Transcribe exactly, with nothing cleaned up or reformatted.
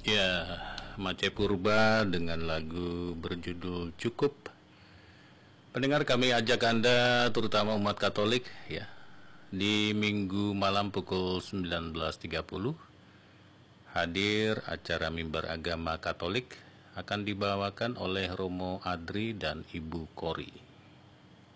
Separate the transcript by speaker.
Speaker 1: Ya, Mace Purba dengan lagu berjudul Cukup. Pendengar, kami ajak Anda, terutama umat Katolik, ya, di Minggu malam pukul sembilan belas tiga puluh hadir acara Mimbar Agama Katolik akan dibawakan oleh Romo Adri dan Ibu Kori.